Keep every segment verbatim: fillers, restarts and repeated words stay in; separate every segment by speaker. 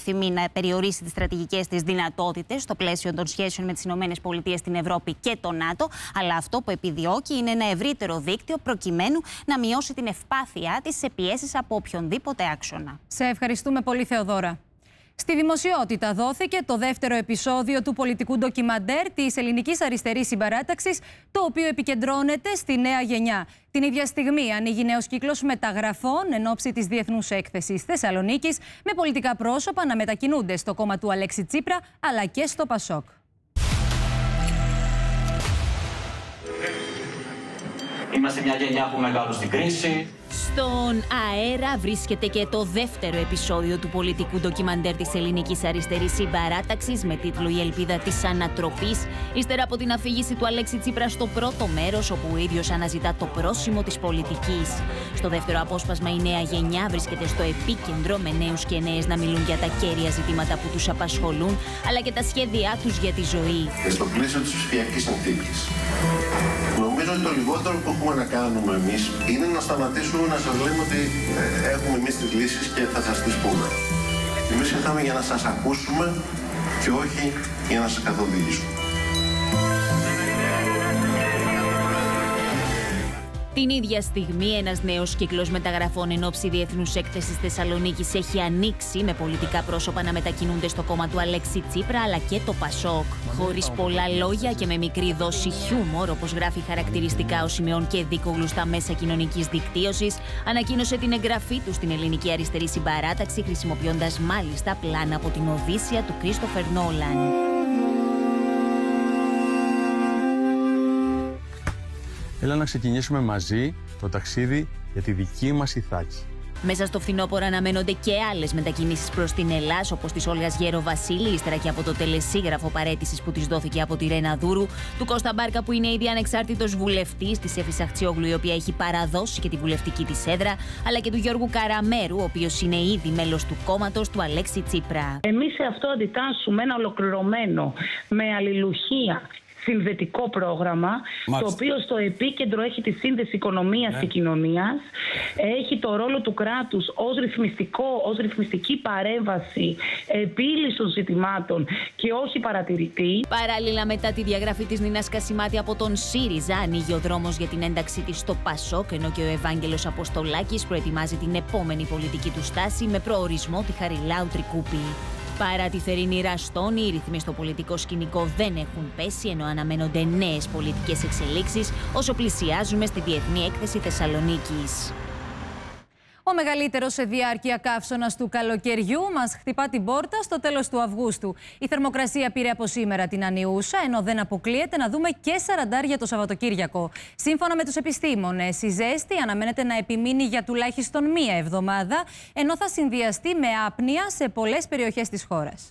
Speaker 1: επιθυμεί να περιορίσει τις στρατηγικές της δυνατότητες στο πλαίσιο των σχέσεων με τις ΗΠΑ, την Ευρώπη και το ΝΑΤΟ. Αλλά αυτό που επιδιώκει είναι ένα ευρύτερο δίκτυο προκειμένου να μειώσει την ευπάθειά της σε πιέσεις από οποιονδήποτε άξονα.
Speaker 2: Σε ευχαριστούμε πολύ, Θεοδώρα. Στη δημοσιότητα δόθηκε το δεύτερο επεισόδιο του πολιτικού ντοκιμαντέρ της Ελληνικής Αριστερής Συμπαράταξης, το οποίο επικεντρώνεται στη νέα γενιά. Την ίδια στιγμή ανοίγει νέος κύκλος μεταγραφών εν ώψη της Διεθνούς Έκθεσης Θεσσαλονίκης, με πολιτικά πρόσωπα να μετακινούνται στο κόμμα του Αλέξη Τσίπρα αλλά και στο Πασόκ.
Speaker 3: Είμαστε μια γενιά που μεγάλωσε στην κρίση.
Speaker 1: Στον αέρα βρίσκεται και το δεύτερο επεισόδιο του πολιτικού ντοκιμαντέρ της Ελληνικής Αριστερής Συμπαράταξης με τίτλο «Η ελπίδα της ανατροπής», ύστερα από την αφήγηση του Αλέξη Τσίπρα στο πρώτο μέρος, όπου ο ίδιος αναζητά το πρόσημο της πολιτικής. Στο δεύτερο απόσπασμα, η νέα γενιά βρίσκεται στο επίκεντρο, με νέους και νέες να μιλούν για τα κέρια ζητήματα που τους απασχολούν, αλλά και τα σχέδιά τους για τη ζωή.
Speaker 4: Και στο πλαίσιο της ψηφιακής συνθήκης, νομίζω ότι το λιγότερο που έχουμε να κάνουμε εμείς είναι να σταματήσουμε να σας λέμε ότι ε, έχουμε εμείς τις λύσεις και θα σας τις πούμε. Εμείς ήρθαμε για να σας ακούσουμε και όχι για να σας καθοδηγήσουμε.
Speaker 1: Την ίδια στιγμή, ένας νέος κύκλος μεταγραφών εν ώψη Διεθνούς Έκθεσης Θεσσαλονίκης έχει ανοίξει, με πολιτικά πρόσωπα να μετακινούνται στο κόμμα του Αλέξη Τσίπρα αλλά και το Πασόκ. Χωρίς πολλά λόγια και με μικρή δόση χιούμορ, όπως γράφει χαρακτηριστικά ο Σιμεών Κεδίκογλου στα μέσα κοινωνικής δικτύωσης, ανακοίνωσε την εγγραφή του στην Ελληνική Αριστερή Συμπαράταξη, χρησιμοποιώντας μάλιστα πλάνα από την Οδύσσεια του Κρίστοφερ Νόλαν.
Speaker 5: Έλα να ξεκινήσουμε μαζί το ταξίδι για τη δική μας Ιθάκη.
Speaker 1: Μέσα στο φθινόπωρο αναμένονται και άλλες μετακινήσεις προς την Ελλάς, όπως της Όλγας Γεροβασίλη, ύστερα και από το τελεσίγραφο παραίτησης που της δόθηκε από τη Ρένα Δούρου, του Κώστα Μπάρκα, που είναι ήδη ανεξάρτητος βουλευτής, της Εύης Αχτσιόγλου, η οποία έχει παραδώσει και τη βουλευτική της έδρα, αλλά και του Γιώργου Καραμέρου, ο οποίος είναι ήδη μέλος του κόμματος του Αλέξη Τσίπρα.
Speaker 6: Εμείς σε αυτό αντιτάσσουμε ένα ολοκληρωμένο, με αλληλουχία, συνδετικό πρόγραμμα, μάλιστα, το οποίο στο επίκεντρο έχει τη σύνδεση οικονομίας ναι. και κοινωνίας, έχει το ρόλο του κράτους ως, ρυθμιστικό, ως ρυθμιστική παρέμβαση, επίλυση των ζητημάτων και όχι παρατηρητή.
Speaker 1: Παράλληλα, μετά τη διαγραφή της Νίνας Κασιμάτη από τον ΣΥΡΙΖΑ, ανοίγει ο δρόμος για την ένταξή της στο Πασόκ, ενώ και ο Ευάγγελος Αποστολάκης προετοιμάζει την επόμενη πολιτική του στάση με προορισμό τη Χαριλάου Τρικούπη. Παρά τη θερινή ραστόνη, οι ρυθμοί στο πολιτικό σκηνικό δεν έχουν πέσει, ενώ αναμένονται νέες πολιτικές εξελίξεις όσο πλησιάζουμε στη Διεθνή Έκθεση Θεσσαλονίκης.
Speaker 2: Ο μεγαλύτερος σε διάρκεια καύσωνας του καλοκαιριού μας χτυπά την πόρτα στο τέλος του Αυγούστου. Η θερμοκρασία πήρε από σήμερα την ανιούσα, ενώ δεν αποκλείεται να δούμε και σαραντάρια το Σαββατοκύριακο. Σύμφωνα με τους επιστήμονες, η ζέστη αναμένεται να επιμείνει για τουλάχιστον μία εβδομάδα, ενώ θα συνδυαστεί με άπνοια σε πολλές περιοχές της χώρας.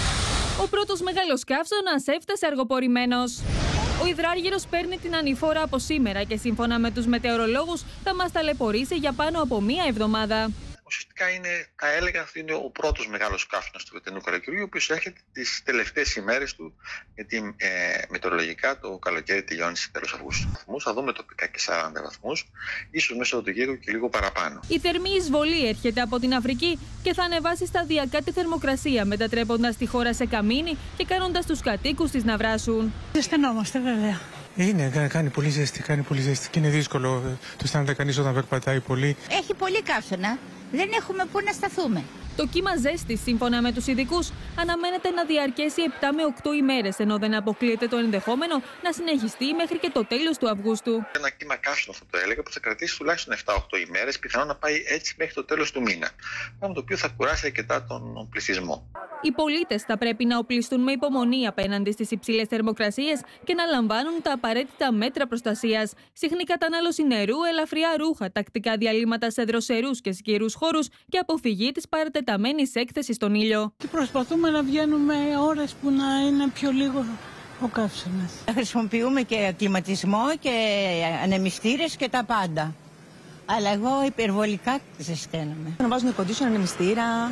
Speaker 7: Ο πρώτος μεγάλος καύσωνας έφτασε αργοπορημένος. Ο υδράργυρος παίρνει την ανηφόρα από σήμερα και σύμφωνα με τους μετεωρολόγους θα μας ταλαιπωρήσει για πάνω από μία εβδομάδα.
Speaker 8: Ουσιαστικά είναι, θα έλεγα, ότι είναι ο πρώτος μεγάλος καύσωνας του φετινού καλοκαιριού, ο οποίος έρχεται τις τελευταίες ημέρες του, γιατί ε, μετεωρολογικά το καλοκαίρι τελειώνει στις τέλος Αυγούστου. Θα δούμε τοπικά και σαράντα βαθμούς, ίσως μέσα από το γύρο και λίγο παραπάνω.
Speaker 7: Η θερμή εισβολή έρχεται από την Αφρική και θα ανεβάσει σταδιακά τη θερμοκρασία, μετατρέποντας τη χώρα σε καμίνι και κάνοντας τους κατοίκους της να βράσουν.
Speaker 9: Ζεσθενόμαστε, βέβαια. Είναι, κάνει πολύ ζέστη, κάνει πολύ ζέστη και είναι δύσκολο. Το αισθάνεται κανείς όταν περπατάει πολύ.
Speaker 10: Έχει πολύ καύσωνα. Δεν έχουμε πού να σταθούμε.
Speaker 7: Το κύμα ζέστης, σύμφωνα με τους ειδικούς, αναμένεται να διαρκέσει επτά με οκτώ ημέρες, ενώ δεν αποκλείεται το ενδεχόμενο να συνεχιστεί μέχρι και το τέλος του Αυγούστου.
Speaker 8: Ένα κύμα καύσωνο, θα το έλεγα, που θα κρατήσει τουλάχιστον επτά με οκτώ ημέρες, πιθανόν να πάει έτσι μέχρι το τέλος του μήνα. Πράγμα το οποίο θα κουράσει αρκετά τον πληθυσμό.
Speaker 7: Οι πολίτες θα πρέπει να οπλιστούν με υπομονή απέναντι στις υψηλές θερμοκρασίες και να λαμβάνουν τα απαραίτητα μέτρα προστασίας. Συχνή κατανάλωση νερού, ελαφριά ρούχα, τακτικά διαλύματα σε δροσερούς και σκυρούς χώρους και αποφυγή της παρατεταμένης έκθεσης στον ήλιο.
Speaker 9: Και προσπαθούμε να βγαίνουμε ώρες που να είναι πιο λίγο ο καύσωνας.
Speaker 10: Χρησιμοποιούμε και κλιματισμό και ανεμιστήρες και τα πάντα. Αλλά εγώ υπερβολικά ζεσταίνομαι.
Speaker 11: Να βάζουν condition, ανεμιστήρα,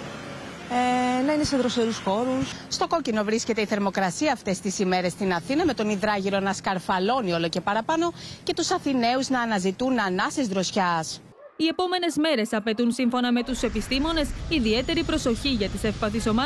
Speaker 11: ε, να είναι σε δροσερούς χώρους. Στο κόκκινο βρίσκεται η θερμοκρασία αυτές τις ημέρες στην Αθήνα, με τον υδράγυρο να σκαρφαλώνει όλο και παραπάνω και τους Αθηναίους να αναζητούν ανάσες δροσιάς.
Speaker 7: Οι επόμενες μέρες απαιτούν, σύμφωνα με τους επιστήμονες, ιδιαίτερη προσοχή για τις ευπαθείς ομάδες.